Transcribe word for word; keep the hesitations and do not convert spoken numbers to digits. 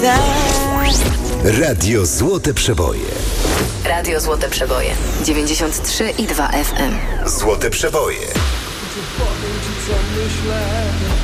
Radio Złote Przeboje. Radio Złote Przeboje. dziewięćdziesiąt trzy i dwa F M. Złote Przeboje. Powiem ci, co myślę.